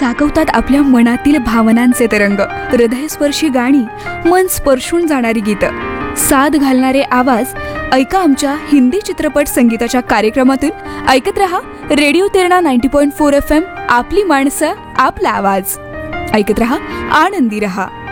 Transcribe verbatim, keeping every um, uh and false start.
जागवतात आपल्या मनातील भावनांचे तरंग, हृदयस्पर्शी गाणी, मन स्पर्शून जाणारी गीतं, साद घालणारे आवाज. ऐका आमच्या हिंदी चित्रपट संगीताच्या कार्यक्रमातून. ऐकत रहा radio Terna ninety point four F M. आपली माणसं, आपला आवाज. ऐकत रहा, आनंदी रहा.